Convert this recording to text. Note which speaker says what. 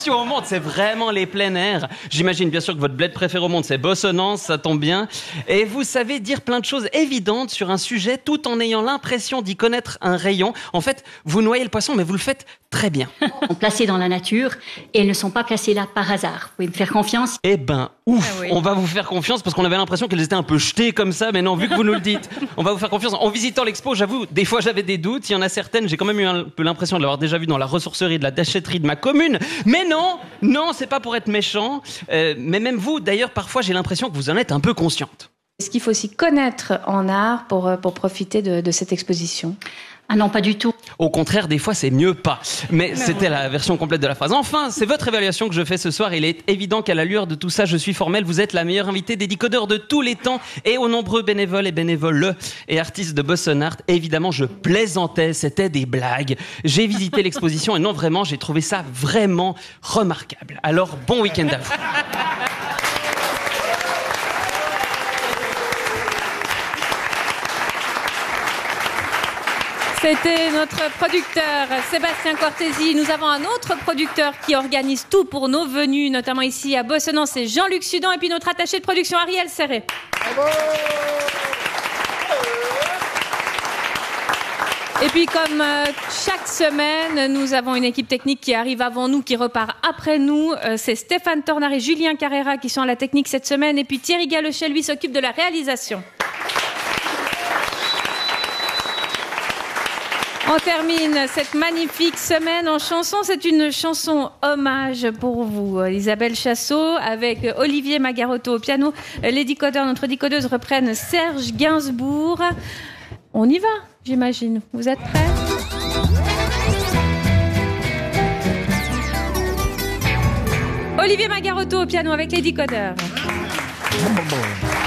Speaker 1: Au monde, c'est vraiment les plein air. J'imagine bien sûr que votre bled préféré au monde, c'est Bossonnance, ça tombe bien. Et vous savez dire plein de choses évidentes sur un sujet tout en ayant l'impression d'y connaître un rayon. En fait, vous noyez le poisson, mais vous le faites très bien.
Speaker 2: Ils sont placés dans la nature et ils ne sont pas placés là par hasard. Vous pouvez me faire confiance?
Speaker 1: Eh ben, ouf, on va vous faire confiance parce qu'on avait l'impression qu'elles étaient un peu jetées comme ça, mais non, vu que vous nous le dites, on va vous faire confiance. En visitant l'expo, j'avoue, des fois j'avais des doutes. Il y en a certaines, j'ai quand même eu un peu l'impression de l'avoir déjà vu dans la ressourcerie de la déchetterie de ma commune. Mais non, c'est pas pour être méchant. Mais même vous, d'ailleurs, parfois j'ai l'impression que vous en êtes un peu consciente.
Speaker 3: Est-ce qu'il faut s'y connaître en art pour profiter de cette exposition?
Speaker 2: Ah non, pas du tout.
Speaker 1: Au contraire, des fois, c'est mieux pas. Mais c'était la version complète de la phrase. Enfin, c'est votre évaluation que je fais ce soir. Il est évident qu'à la lueur de tout ça, je suis formelle. Vous êtes la meilleure invitée des décodeurs de tous les temps. Et aux nombreux bénévoles et bénévoles et artistes de Boston Art, évidemment, je plaisantais. C'était des blagues. J'ai visité l'exposition et non, vraiment, j'ai trouvé ça vraiment remarquable. Alors, bon week-end à vous.
Speaker 4: C'était notre producteur Sébastien Cortési. Nous avons un autre producteur qui organise tout pour nos venues, notamment ici à Bossonnance, c'est Jean-Luc Sudan, et puis notre attaché de production Ariel Serré. Bravo. Et puis comme chaque semaine, nous avons une équipe technique qui arrive avant nous, qui repart après nous. C'est Stéphane Tornard et Julien Carrera qui sont à la technique cette semaine, et puis Thierry Galochet, lui, s'occupe de la réalisation. On termine cette magnifique semaine en chanson. C'est une chanson hommage pour vous. Isabelle Chassot avec Olivier Magarotto au piano. Les décodeurs, notre décodeuse, reprennent Serge Gainsbourg. On y va, j'imagine. Vous êtes prêts ? Olivier Magarotto au piano avec les décodeurs.